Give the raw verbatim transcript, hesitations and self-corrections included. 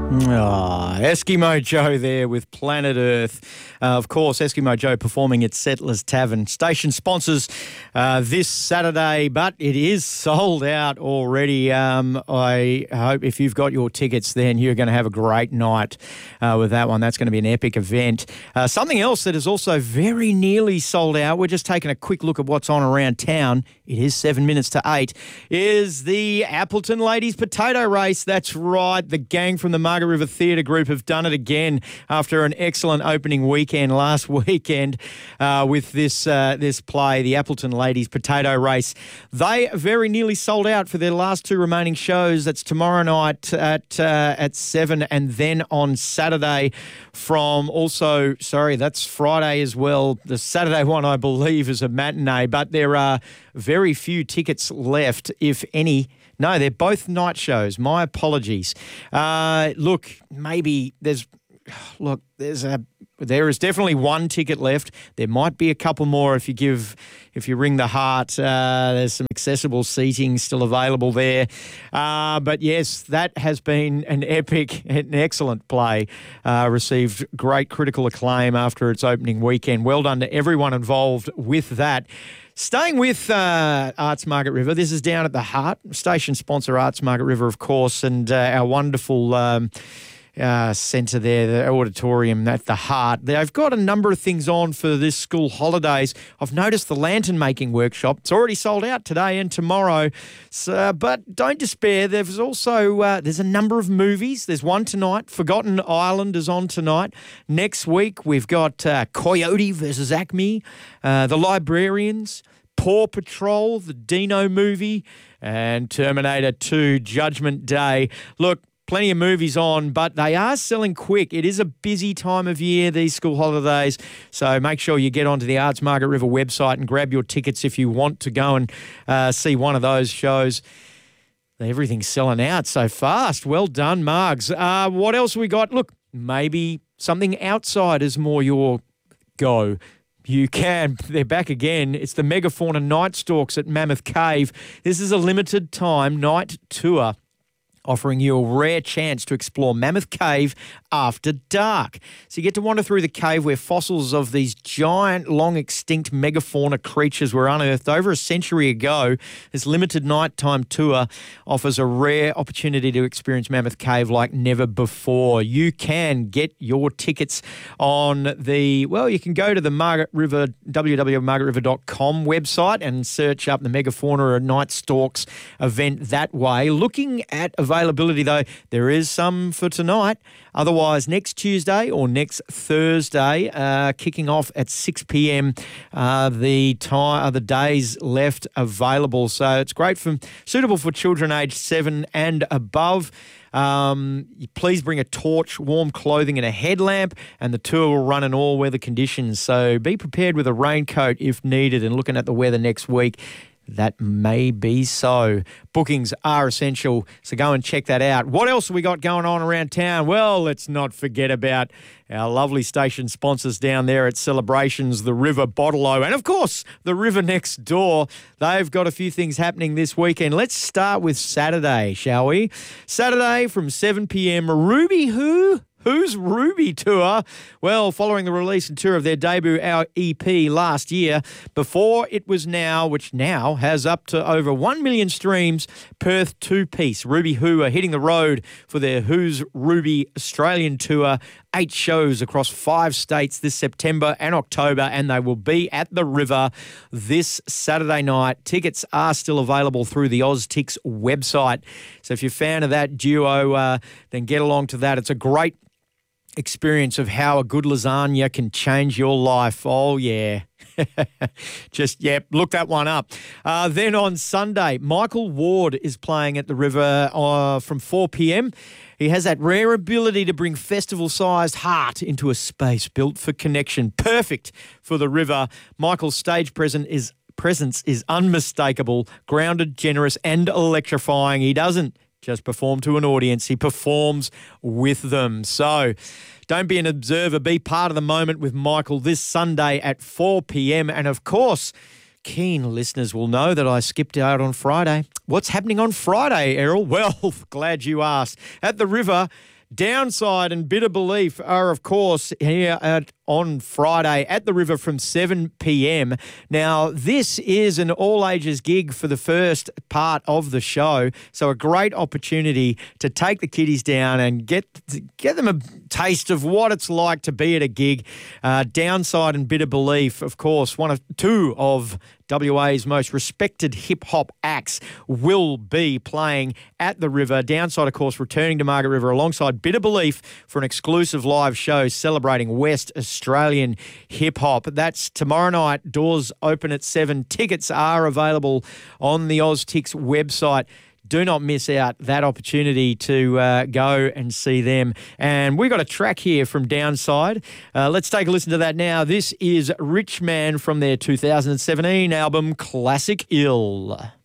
Ah, Eskimo Joe there with Planet Earth. Uh, of course, Eskimo Joe performing at Settlers Tavern. Station sponsors uh, this Saturday, but it is sold out already. Um, I hope if you've got your tickets, then you're going to have a great night uh, with that one. That's going to be an epic event. Uh, something else that is also very nearly sold out, we're just taking a quick look at what's on around town. It is seven minutes to eight, is the Appleton Ladies Potato Race. That's right. The gang from the Margaret River Theatre Group have done it again after an excellent opening weekend last weekend uh, with this uh, this play, the Appleton Ladies Potato Race. They very nearly sold out for their last two remaining shows. That's tomorrow night at uh, at seven, and then on Saturday from also, sorry, that's Friday as well. The Saturday one, I believe, is a matinee, but there are very few tickets left, if any. No, they're both night shows. My apologies. Uh, look, maybe there's, look, there's a, there is definitely one ticket left. There might be a couple more if you give, if you ring the heart. Uh, there's some accessible seating still available there. Uh, but yes, that has been an epic, an excellent play. Uh, received great critical acclaim after its opening weekend. Well done to everyone involved with that. Staying with uh, Arts Margaret River, this is down at the Heart. Station sponsor Arts Margaret River, of course, and uh, our wonderful um, uh, centre there, the auditorium at the Heart. They've got a number of things on for this school holidays. I've noticed the lantern making workshop. It's already sold out today and tomorrow. So, but don't despair. There's also uh, there's a number of movies. There's one tonight. Forgotten Island is on tonight. Next week we've got uh, Coyote versus Acme, uh, The Librarians, Paw Patrol, the Dino movie, and Terminator two Judgment Day. Look, plenty of movies on, but they are selling quick. It is a busy time of year, these school holidays, so make sure you get onto the Arts Margaret River website and grab your tickets if you want to go and uh, see one of those shows. Everything's selling out so fast. Well done, Margs. Uh, what else we got? Look, maybe something outside is more your go. You can. They're back again. It's the Megafauna Night Stalks at Mammoth Cave. This is a limited time night tour offering you a rare chance to explore Mammoth Cave after dark. So you get to wander through the cave where fossils of these giant, long-extinct megafauna creatures were unearthed over a century ago. This limited nighttime tour offers a rare opportunity to experience Mammoth Cave like never before. You can get your tickets on the, well, you can go to the Margaret River, w w w dot margaret river dot com website and search up the Megafauna Night Stalks event that way. Looking at availability, though, there is some for tonight. Otherwise, next Tuesday or next Thursday, uh, kicking off at six p m, uh, the time, uh, the days left available. So it's great for suitable for children aged seven and above. Um, please bring a torch, warm clothing and a headlamp, and the tour will run in all weather conditions. So be prepared with a raincoat if needed, and looking at the weather next week, that may be so. Bookings are essential, so go and check that out. What else have we got going on around town? Well, let's not forget about our lovely station sponsors down there at Celebrations, the River Bottle-O, and of course, the River next door. They've got a few things happening this weekend. Let's start with Saturday, shall we? Saturday from seven p m, Ruby Who? Who's Ruby Tour? Well, following the release and tour of their debut our E P last year, Before It Was Now, which now has up to over one million streams, Perth two-piece. Ruby Who are hitting the road for their Who's Ruby Australian Tour. Eight shows across five states this September and October, and they will be at the River this Saturday night. Tickets are still available through the OzTix website. So if you're a fan of that duo, uh, then get along to that. It's a great experience of how a good lasagna can change your life. Oh, yeah. Just, yeah, look that one up. Uh, then on Sunday, Michael Ward is playing at the River uh, from four p m. He has that rare ability to bring festival-sized heart into a space built for connection. Perfect for the River. Michael's stage presence is presence is unmistakable, grounded, generous, and electrifying. He doesn't just perform to an audience. He performs with them. So don't be an observer. Be part of the moment with Michael this Sunday at four p m. And, of course, keen listeners will know that I skipped out on Friday. What's happening on Friday, Errol? Well, glad you asked. At the River, Downside and Bitter Belief are, of course, here at on Friday at the River from seven p.m. Now, this is an all-ages gig for the first part of the show, so a great opportunity to take the kiddies down and get get them a taste of what it's like to be at a gig. Uh, Downside and Bitter Belief, of course, one of two of W A's most respected hip-hop acts will be playing at the River. Downside, of course, returning to Margaret River alongside Bitter Belief for an exclusive live show celebrating West Australian hip-hop. That's tomorrow night. Doors open at seven. Tickets are available on the Oztix website. Do not miss out that opportunity to uh, go and see them. And we got a track here from Downside. Uh, let's take a listen to that now. This is Rich Man from their two thousand seventeen album Classic Ill.